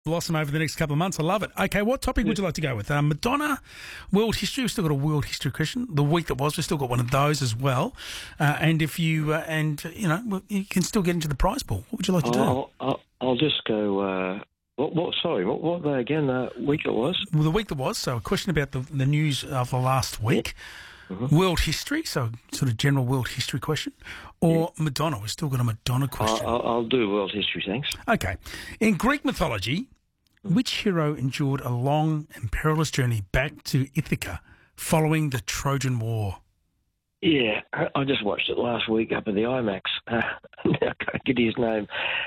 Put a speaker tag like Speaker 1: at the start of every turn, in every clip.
Speaker 1: blossom over the next couple of months. I love it. Okay, what topic would you like to go with? Madonna, world history. We've still got a world history question. The week that was, we've still got one of those as well. And if you, you can still get into the prize pool. What would you like to do?
Speaker 2: I'll just go. What again? Week it was.
Speaker 1: Well, the week that was. So a question about the news of the last week. Mm-hmm. World history, so sort of general world history question, or Madonna. We've still got a Madonna question.
Speaker 2: I'll do world history, thanks.
Speaker 1: Okay. In Greek mythology, which hero endured a long and perilous journey back to Ithaca following the Trojan War?
Speaker 2: Yeah, I just watched it last week up at the IMAX. I can't get his name.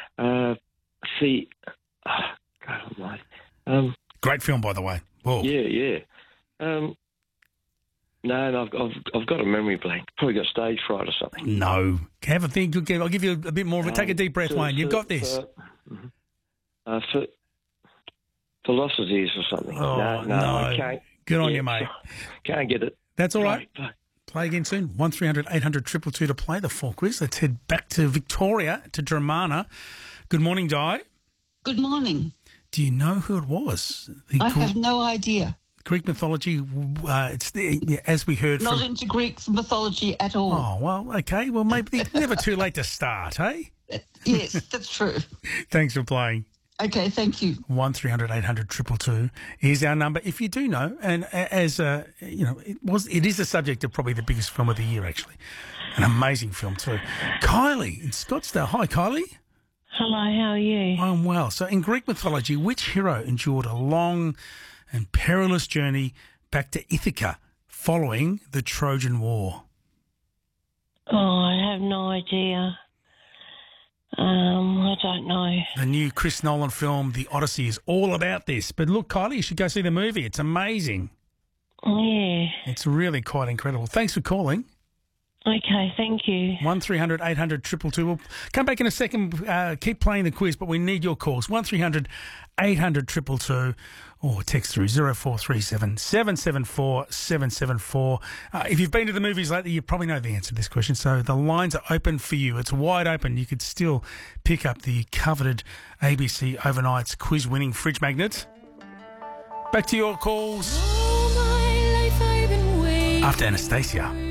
Speaker 2: God almighty.
Speaker 1: Great film, by the way. Whoa.
Speaker 2: Yeah. No, I've got a memory blank. Probably got stage fright or something.
Speaker 1: No. Have a think. I'll give you a bit more of it. Take a deep breath, Wayne. You've got this.
Speaker 2: Philosophies or something.
Speaker 1: Oh, no.
Speaker 2: I can't.
Speaker 1: Good on you, mate.
Speaker 2: Can't get it.
Speaker 1: That's all right. Play again soon. 1300 800 222 to play the full quiz. Let's head back to Victoria, to Dramana. Good morning, Di.
Speaker 3: Good morning.
Speaker 1: Do you know who it was?
Speaker 3: I have no idea.
Speaker 1: Greek mythology, as we heard
Speaker 3: Not into Greek mythology at all.
Speaker 1: Oh, well, okay. Well, maybe never too late to start, hey?
Speaker 3: Yes, that's true.
Speaker 1: Thanks for playing.
Speaker 3: Okay, thank you.
Speaker 1: 1300 800 222 is our number. If you do know, and as it is the subject of probably the biggest film of the year, actually. An amazing film too. Kylie in Scottsdale. Hi, Kylie.
Speaker 4: Hello, how are you?
Speaker 1: I'm well. So in Greek mythology, which hero endured a long and perilous journey back to Ithaca following the Trojan War?
Speaker 4: Oh, I have no idea. I don't know.
Speaker 1: The new Chris Nolan film, The Odyssey, is all about this. But look, Kylie, you should go see the movie. It's amazing.
Speaker 4: Yeah.
Speaker 1: It's really quite incredible. Thanks for calling.
Speaker 4: Okay, thank you.
Speaker 1: 1300 800 222. We'll come back in a second. Keep playing the quiz, but we need your calls. 1300 800 222 or text through 0437 774 774. If you've been to the movies lately, you probably know the answer to this question. So the lines are open for you. It's wide open. You could still pick up the coveted ABC Overnights quiz-winning fridge magnet. Back to your calls.
Speaker 5: All my life I've been waiting.
Speaker 1: After Anastasia.